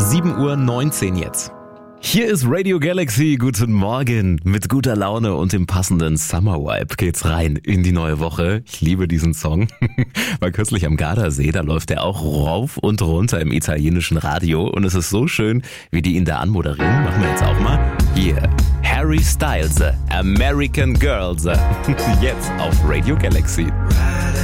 7:19 Uhr jetzt. Hier ist Radio Galaxy, guten Morgen. Mit guter Laune und dem passenden Summer Vibe geht's rein in die neue Woche. Ich liebe diesen Song. War kürzlich am Gardasee, da läuft er auch rauf und runter im italienischen Radio. Und es ist so schön, wie die ihn da anmoderieren. Machen wir jetzt auch mal. Hier, Harry Styles, American Girls. Jetzt auf Radio Galaxy.